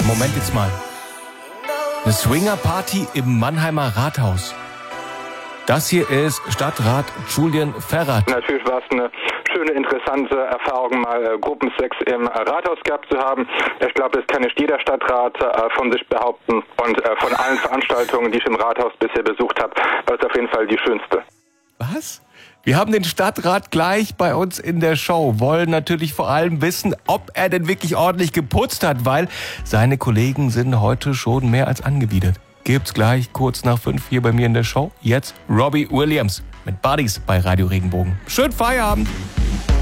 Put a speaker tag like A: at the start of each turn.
A: Moment jetzt mal. Eine Swinger-Party im Mannheimer Rathaus. Das hier ist Stadtrat Julian Ferrat.
B: Natürlich war es eine schöne, interessante Erfahrung, mal Gruppensex im Rathaus gehabt zu haben. Ich glaube, das kann nicht jeder Stadtrat von sich behaupten. Und von allen Veranstaltungen, die ich im Rathaus bisher besucht habe, war es auf jeden Fall die schönste.
A: Was? Wir haben den Stadtrat gleich bei uns in der Show, wollen natürlich vor allem wissen, ob er denn wirklich ordentlich geputzt hat, weil seine Kollegen sind heute schon mehr als angewidert. Gibt's gleich kurz nach 5 hier bei mir in der Show. Jetzt Robbie Williams mit Buddies bei Radio Regenbogen. Schönen Feierabend!